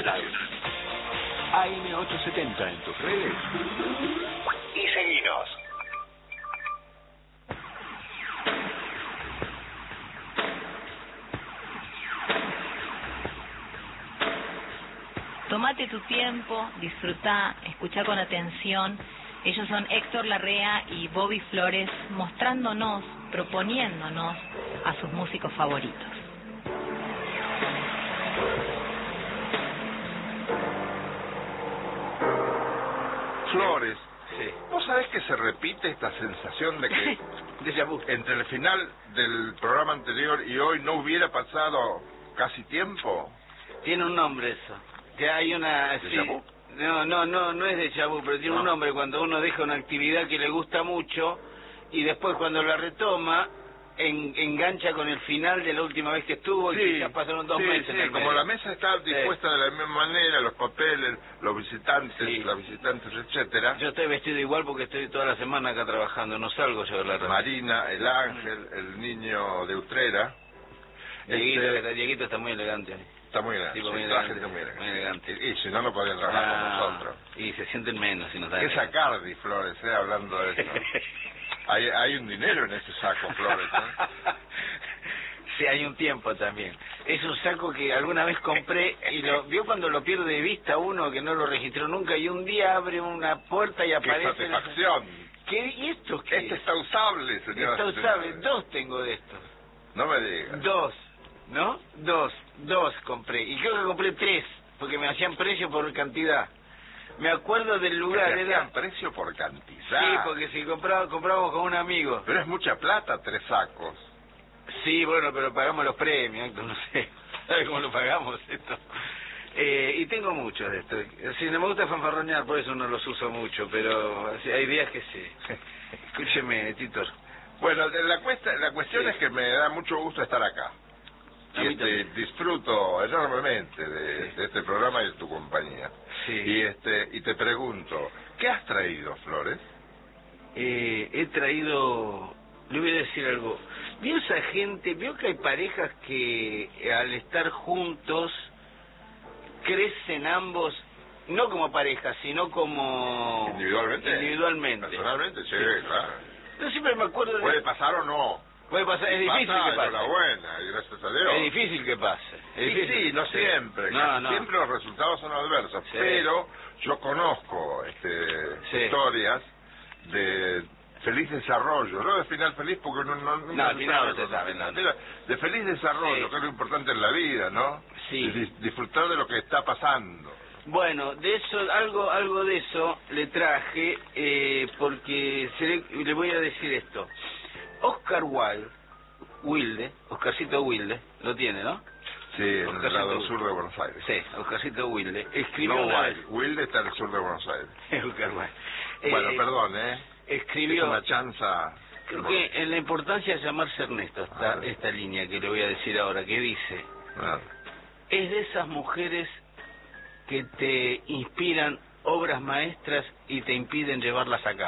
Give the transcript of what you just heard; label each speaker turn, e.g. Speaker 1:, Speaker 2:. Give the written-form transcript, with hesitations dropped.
Speaker 1: lados. AM870 en tus redes y seguinos.
Speaker 2: Tómate tu tiempo, disfruta, escucha con atención. Ellos son Héctor Larrea y Bobby Flores, mostrándonos, proponiéndonos a sus músicos favoritos.
Speaker 3: Flores,
Speaker 4: Sí.
Speaker 3: ¿vos sabés que se repite esta sensación de que
Speaker 4: Déjà vu.
Speaker 3: entre el final del programa anterior y hoy no hubiera pasado casi tiempo?
Speaker 4: Tiene un nombre eso. Que hay una...
Speaker 3: ¿Déjà vu?
Speaker 4: No es déjà vu, pero tiene un nombre cuando uno deja una actividad que le gusta mucho y después cuando la retoma engancha con el final de la última vez que estuvo y quizás pasaron 2 meses. en el
Speaker 3: como
Speaker 4: medio.
Speaker 3: la mesa está dispuesta de la misma manera, los papeles, los visitantes, las visitantes, etcétera.
Speaker 4: Yo estoy vestido igual porque estoy toda la semana acá trabajando, no salgo yo de la radio.
Speaker 3: Marina, el ángel, el niño de Utrera.
Speaker 4: Dieguito está muy elegante.
Speaker 3: Está muy grande,
Speaker 4: Tipo,
Speaker 3: sí,
Speaker 4: muy
Speaker 3: toda
Speaker 4: elegante,
Speaker 3: gente muy elegante.
Speaker 4: muy elegante.
Speaker 3: Y si no, no podrían trabajar con nosotros.
Speaker 4: Y se sienten menos si nos dan.
Speaker 3: ¿Qué sacardi, Flores, hablando de eso? hay un dinero en ese saco, Flores, ¿eh?
Speaker 4: Sí, hay un tiempo también. Es un saco que alguna vez compré y lo vio cuando lo pierde de vista uno que no lo registró nunca y un día abre una puerta y
Speaker 3: ¡Qué
Speaker 4: aparece...
Speaker 3: satisfacción!
Speaker 4: ¿Y esto qué
Speaker 3: Este
Speaker 4: es?
Speaker 3: está usable, señora.
Speaker 4: Está usable. 2 tengo de estos.
Speaker 3: No me digas.
Speaker 4: 2, ¿no? 2 compré. Y creo que compré 3, porque me hacían precio por cantidad. Me acuerdo del lugar,
Speaker 3: Porque
Speaker 4: era...
Speaker 3: hacían precio por cantidad.
Speaker 4: Sí, porque si comprábamos con un amigo.
Speaker 3: Pero es mucha plata, 3 sacos.
Speaker 4: Sí, bueno, pero pagamos los premios, no sé. ¿Sabes cómo lo pagamos esto? Y tengo muchos de estos. Sí, no me gusta fanfarronear, por eso no los uso mucho, pero hay días que sí. Escúcheme, Titor.
Speaker 3: Bueno, la cuestión es que me da mucho gusto estar acá.
Speaker 4: A mí también.
Speaker 3: Disfruto enormemente de este programa y de tu compañía.
Speaker 4: Sí.
Speaker 3: Y te pregunto, ¿qué has traído, Flores?
Speaker 4: He traído... Le voy a decir algo. Vio esa gente, vio que hay parejas que al estar juntos crecen ambos, no como pareja, sino como...
Speaker 3: Individualmente. Personalmente, sí, claro.
Speaker 4: Yo siempre me acuerdo de...
Speaker 3: ¿Puede pasar o no?
Speaker 4: Puede pasar, es difícil que pase.
Speaker 3: Enhorabuena, y gracias a Dios.
Speaker 4: Es difícil que pase.
Speaker 3: Sí, no siempre.
Speaker 4: No.
Speaker 3: Siempre los resultados son adversos.
Speaker 4: Sí.
Speaker 3: Pero yo conozco historias de feliz desarrollo, no de final feliz porque
Speaker 4: No, al final no se sabe, no.
Speaker 3: de feliz desarrollo, que es lo importante en la vida, ¿no?
Speaker 4: Sí.
Speaker 3: Disfrutar de lo que está pasando.
Speaker 4: Bueno, de eso, algo de eso le traje, porque le voy a decir esto. Oscar Oscarcito Wilde, lo tiene, ¿no?
Speaker 3: Sí, en el lado sur de Buenos Aires.
Speaker 4: Sí, Oscarcito Wilde. Escribió
Speaker 3: No,
Speaker 4: una vez...
Speaker 3: Wilde está en el sur de Buenos Aires.
Speaker 4: Oscar Wilde.
Speaker 3: Bueno, perdón,
Speaker 4: Escribió...
Speaker 3: Es una chanza...
Speaker 4: Creo que en la importancia de llamarse Ernesto está esta línea que le voy a decir ahora, que dice... Es de esas mujeres que te inspiran obras maestras y te impiden llevarlas a cabo.